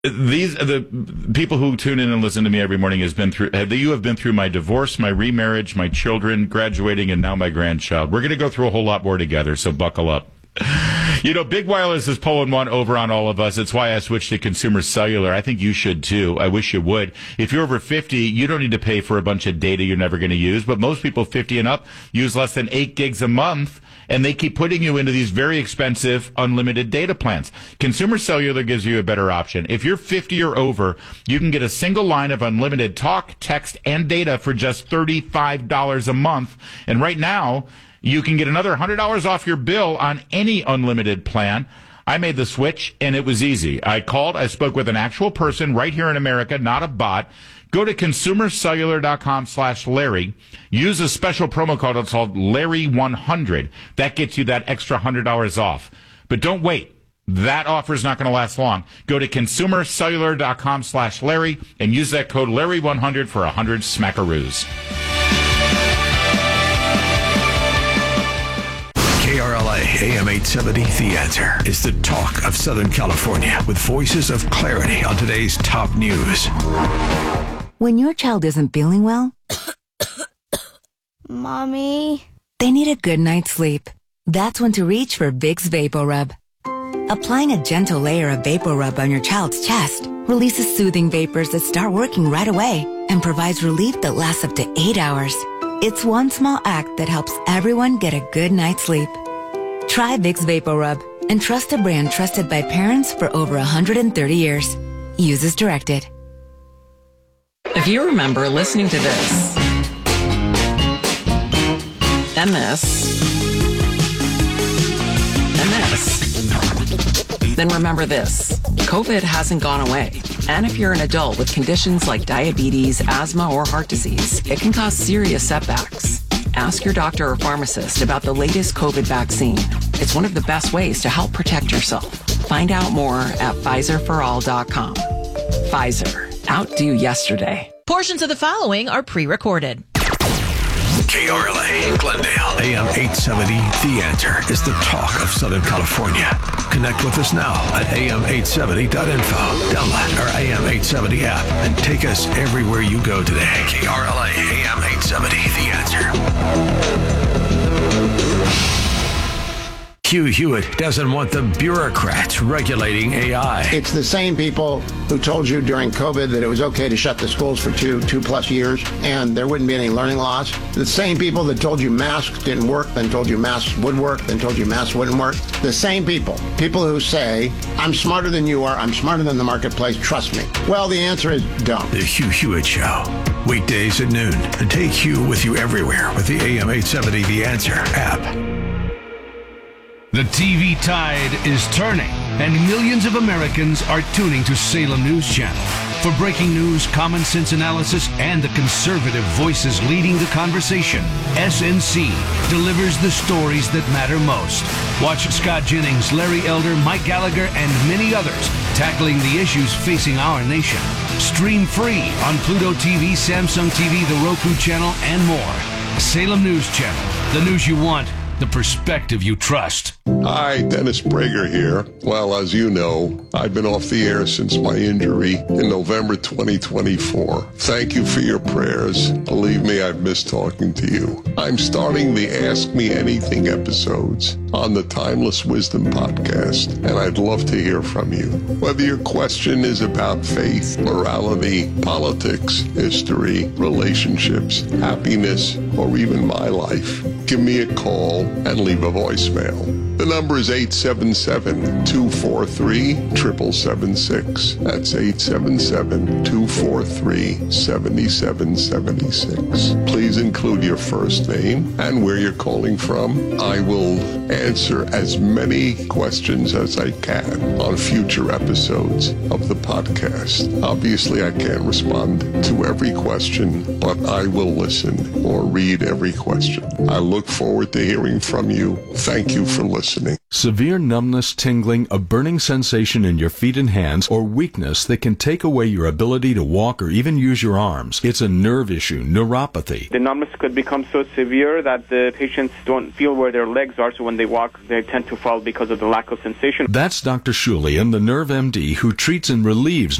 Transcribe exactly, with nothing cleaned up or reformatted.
These the people who tune in and listen to me every morning has been through. You have been through my divorce, my remarriage, my children graduating, and now my grandchild. We're going to go through a whole lot more together. So buckle up. You know, Big Wireless is pulling one over on all of us. It's why I switched to Consumer Cellular. I think you should too. I wish you would. If you're over fifty, you don't need to pay for a bunch of data you're never going to use. But most people fifty and up use less than eight gigs a month. And they keep putting you into these very expensive unlimited data plans. Consumer Cellular gives you a better option. If you're fifty or over, you can get a single line of unlimited talk, text, and data for just thirty-five dollars a month. And right now, you can get another one hundred dollars off your bill on any unlimited plan. I made the switch, and it was easy. I called, I spoke with an actual person right here in America, not a bot. Go to consumercellular.com slash Larry. Use a special promo code. It's called Larry one hundred. That gets you that extra one hundred dollars off. But don't wait. That offer is not going to last long. Go to consumercellular.com slash Larry and use that code Larry one hundred for one hundred smackaroos. K R L A A M eight seventy, The Answer is the talk of Southern California with voices of clarity on today's top news. When your child isn't feeling well, Mommy, they need a good night's sleep. That's when to reach for Vicks VapoRub. Applying a gentle layer of VapoRub on your child's chest releases soothing vapors that start working right away and provides relief that lasts up to eight hours. It's one small act that helps everyone get a good night's sleep. Try Vicks VapoRub and trust a brand trusted by parents for over one hundred thirty years. Use as directed. If you remember listening to this, and this, and this, then remember this. COVID hasn't gone away. And if you're an adult with conditions like diabetes, asthma, or heart disease, it can cause serious setbacks. Ask your doctor or pharmacist about the latest COVID vaccine. It's one of the best ways to help protect yourself. Find out more at Pfizer for all dot com. Pfizer. Outdo yesterday. Portions of the following are pre-recorded. K R L A Glendale, A M eight seventy, The Answer is the talk of Southern California. Connect with us now at A M eight seventy dot info. Download our A M eight seventy app and take us everywhere you go today. K R L A A M eight seventy, The Answer. Hugh Hewitt doesn't want the bureaucrats regulating A I. It's the same people who told you during COVID that it was okay to shut the schools for two, two plus years and there wouldn't be any learning loss. The same people that told you masks didn't work, then told you masks would work, then told you masks wouldn't work. The same people. People who say, I'm smarter than you are, I'm smarter than the marketplace, trust me. Well, the answer is don't. The Hugh Hewitt Show. Weekdays at noon. And take Hugh with you everywhere with the A M eight seventy The Answer app. The T V tide is turning, and millions of Americans are tuning to Salem News Channel. For breaking news, common sense analysis, and the conservative voices leading the conversation, S N C delivers the stories that matter most. Watch Scott Jennings, Larry Elder, Mike Gallagher, and many others tackling the issues facing our nation. Stream free on Pluto T V, Samsung T V, the Roku channel, and more. Salem News Channel, the news you want, the perspective you trust. Hi, Dennis Prager here. Well, as you know, I've been off the air since my injury in November twenty twenty-four. Thank you for your prayers. Believe me, I've missed talking to you. I'm starting the Ask Me Anything episodes on the Timeless Wisdom podcast, and I'd love to hear from you. Whether your question is about faith, morality, politics, history, relationships, happiness, or even my life, give me a call and leave a voicemail. The number is eight seven seven, two four three, seven seven seven six. That's eight seven seven, two four three, seven seven seven six. Please include your first name and where you're calling from. I will answer as many questions as I can on future episodes of the podcast. Obviously, I can't respond to every question, but I will listen or read every question. I look forward to hearing from you. Thank you for listening. listening. Severe numbness, tingling, a burning sensation in your feet and hands, or weakness that can take away your ability to walk or even use your arms. It's a nerve issue, neuropathy. The numbness could become so severe that the patients don't feel where their legs are, so when they walk, they tend to fall because of the lack of sensation. That's Doctor Shulian, the nerve M D, who treats and relieves